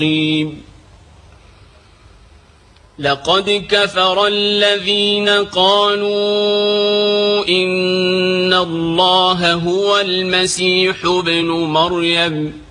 لقد كفر الذين قالوا إن الله هو المسيح ابن مريم